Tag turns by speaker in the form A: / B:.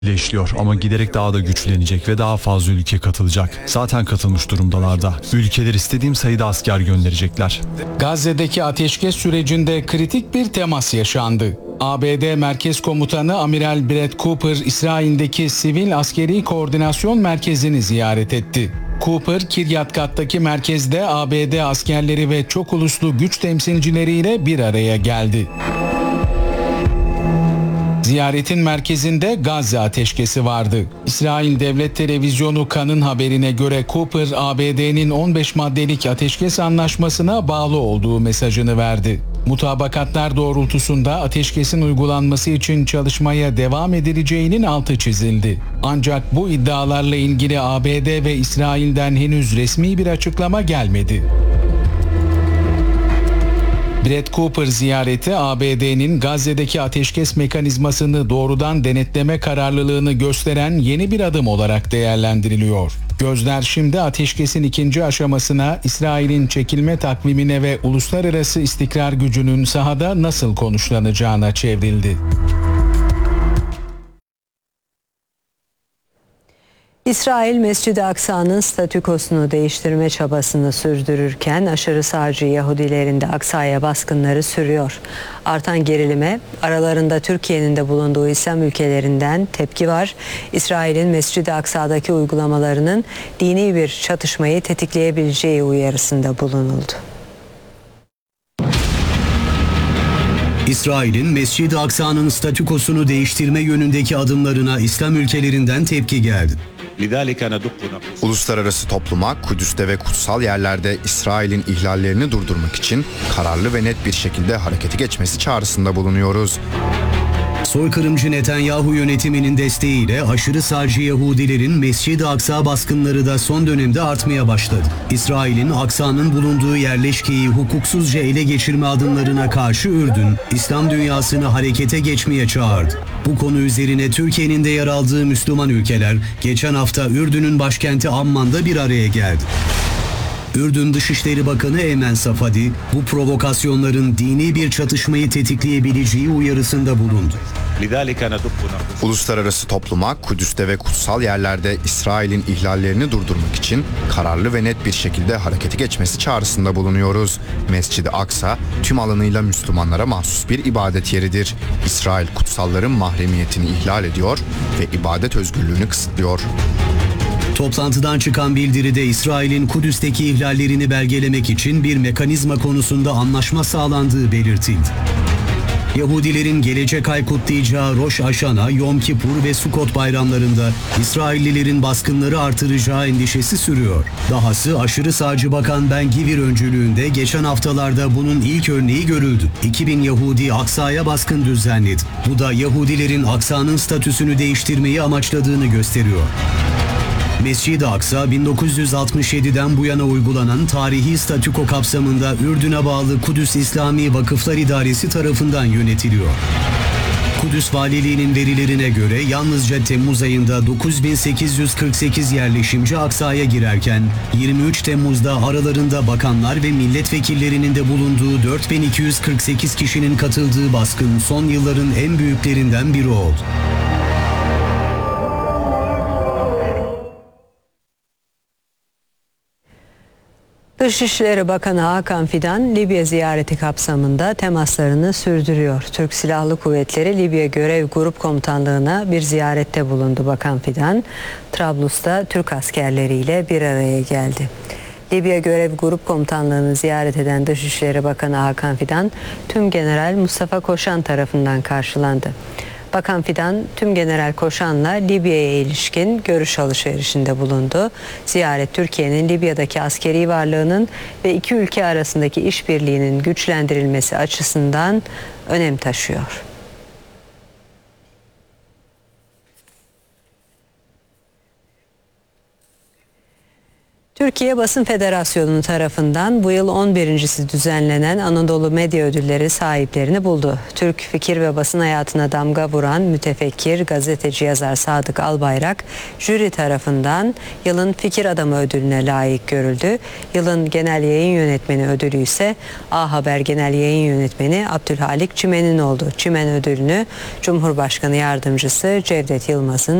A: işliyor ama giderek daha da güçlenecek ve daha fazla ülke katılacak. Zaten katılmış durumdalar da. Ülkeler istediğim sayıda asker gönderecekler.
B: Gazze'deki ateşkes sürecinde kritik bir temas yaşandı. ABD Merkez Komutanı Amiral Brett Cooper, İsrail'deki Sivil Askeri Koordinasyon Merkezi'ni ziyaret etti. Cooper, Kiryat Gat'taki merkezde ABD askerleri ve çok uluslu güç temsilcileriyle bir araya geldi. Ziyaretin merkezinde Gazze ateşkesi vardı. İsrail Devlet Televizyonu Kan'ın haberine göre Cooper, ABD'nin 15 maddelik ateşkes anlaşmasına bağlı olduğu mesajını verdi. Mutabakatlar doğrultusunda ateşkesin uygulanması için çalışmaya devam edileceğinin altı çizildi. Ancak bu iddialarla ilgili ABD ve İsrail'den henüz resmi bir açıklama gelmedi. Brett Cooper ziyareti ABD'nin Gazze'deki ateşkes mekanizmasını doğrudan denetleme kararlılığını gösteren yeni bir adım olarak değerlendiriliyor. Gözler şimdi ateşkesin ikinci aşamasına, İsrail'in çekilme takvimine ve uluslararası istikrar gücünün sahada nasıl konuşlanacağına çevrildi.
C: İsrail, Mescid-i Aksa'nın statükosunu değiştirme çabasını sürdürürken aşırı sağcı Yahudilerin de Aksa'ya baskınları sürüyor. Artan gerilime aralarında Türkiye'nin de bulunduğu İslam ülkelerinden tepki var. İsrail'in Mescid-i Aksa'daki uygulamalarının dini bir çatışmayı tetikleyebileceği uyarısında bulunuldu.
D: İsrail'in Mescid-i Aksa'nın statükosunu değiştirme yönündeki adımlarına İslam ülkelerinden tepki geldi.
E: Uluslararası topluma Kudüs'te ve kutsal yerlerde İsrail'in ihlallerini durdurmak için kararlı ve net bir şekilde harekete geçmesi çağrısında bulunuyoruz.
D: Soykırımcı Netanyahu yönetiminin desteğiyle aşırı sağcı Yahudilerin Mescid-i Aksa baskınları da son dönemde artmaya başladı. İsrail'in Aksa'nın bulunduğu yerleşkeyi hukuksuzca ele geçirme adımlarına karşı Ürdün, İslam dünyasını harekete geçmeye çağırdı. Bu konu üzerine Türkiye'nin de yer aldığı Müslüman ülkeler geçen hafta Ürdün'ün başkenti Amman'da bir araya geldi. Ürdün Dışişleri Bakanı Eymen Safadi, bu provokasyonların dini bir çatışmayı tetikleyebileceği uyarısında bulundu.
E: Uluslararası topluma Kudüs'te ve kutsal yerlerde İsrail'in ihlallerini durdurmak için kararlı ve net bir şekilde harekete geçmesi çağrısında bulunuyoruz. Mescid-i Aksa tüm alanıyla Müslümanlara mahsus bir ibadet yeridir. İsrail kutsalların mahremiyetini ihlal ediyor ve ibadet özgürlüğünü kısıtlıyor.
D: Toplantıdan çıkan bildiride İsrail'in Kudüs'teki ihlallerini belgelemek için bir mekanizma konusunda anlaşma sağlandığı belirtildi. Yahudilerin gelecek ay kutlayacağı Rosh Hashanah, Yom Kippur ve Sukkot bayramlarında İsraillilerin baskınları artıracağı endişesi sürüyor. Dahası aşırı sağcı Bakan Ben Gvir öncülüğünde geçen haftalarda bunun ilk örneği görüldü. 2000 Yahudi Aksa'ya baskın düzenledi. Bu da Yahudilerin Aksa'nın statüsünü değiştirmeyi amaçladığını gösteriyor. Mescid-i Aksa 1967'den bu yana uygulanan tarihi statüko kapsamında Ürdün'e bağlı Kudüs İslami Vakıflar İdaresi tarafından yönetiliyor. Kudüs Valiliği'nin verilerine göre yalnızca Temmuz ayında 9848 yerleşimci Aksa'ya girerken 23 Temmuz'da aralarında bakanlar ve milletvekillerinin de bulunduğu 4248 kişinin katıldığı baskın son yılların en büyüklerinden biri oldu.
C: Dışişleri Bakanı Hakan Fidan, Libya ziyareti kapsamında temaslarını sürdürüyor. Türk Silahlı Kuvvetleri Libya Görev Grup Komutanlığı'na bir ziyarette bulundu Bakan Fidan. Trablus'ta Türk askerleriyle bir araya geldi. Libya Görev Grup Komutanlığı'nı ziyaret eden Dışişleri Bakanı Hakan Fidan, Tümgeneral Mustafa Koşan tarafından karşılandı. Bakan Fidan, Tümgeneral Koşan'la Libya'ya ilişkin görüş alışverişinde bulundu. Ziyaret Türkiye'nin Libya'daki askeri varlığının ve iki ülke arasındaki işbirliğinin güçlendirilmesi açısından önem taşıyor. Türkiye Basın Federasyonu tarafından bu yıl 11.si düzenlenen Anadolu Medya Ödülleri sahiplerini buldu. Türk fikir ve basın hayatına damga vuran mütefekkir, gazeteci, yazar Sadık Albayrak jüri tarafından yılın fikir adamı ödülüne layık görüldü. Yılın genel yayın yönetmeni ödülü ise A Haber Genel Yayın Yönetmeni Abdülhalik Çimen'in oldu. Çimen ödülünü Cumhurbaşkanı Yardımcısı Cevdet Yılmaz'ın